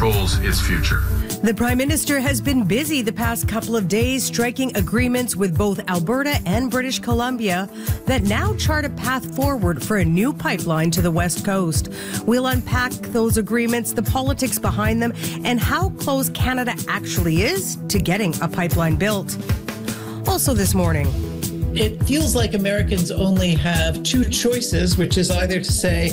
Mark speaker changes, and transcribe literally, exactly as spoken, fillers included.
Speaker 1: controls its future.
Speaker 2: The Prime Minister has been busy the past couple of days striking agreements with both Alberta and British Columbia that now chart a path forward for a new pipeline to the West Coast. We'll unpack those agreements, the politics behind them, and how close Canada actually is to getting a pipeline built. Also this morning,
Speaker 3: it feels like Americans only have two choices, which is either to say,